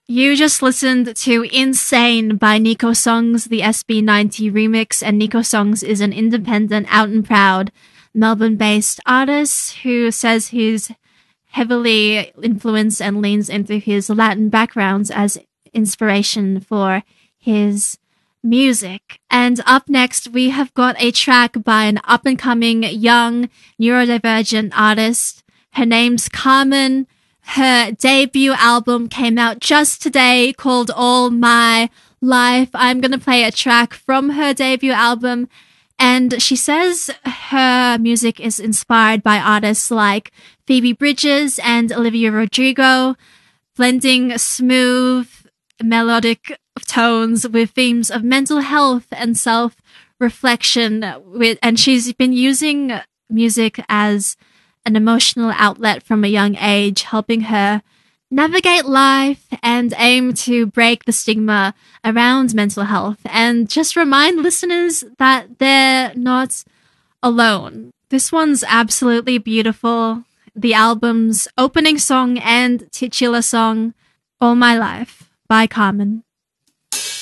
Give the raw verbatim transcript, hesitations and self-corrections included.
You just listened to Insane by Nico Songs, the S B ninety remix, and Nico Songs is an independent, out and proud Melbourne-based artist who says he's heavily influenced and leans into his Latin backgrounds as inspiration for his music. And up next, we have got a track by an up-and-coming young neurodivergent artist. Her name's Carmen. Her debut album came out just today called All My Life. I'm going to play a track from her debut album, and she says her music is inspired by artists like Phoebe Bridgers and Olivia Rodrigo, blending smooth, melodic tones with themes of mental health and self-reflection. With, and she's been using music as an emotional outlet from a young age, helping her navigate life and aim to break the stigma around mental health and just remind listeners that they're not alone. This one's absolutely beautiful. The album's opening song and titular song, All My Life by Carmen.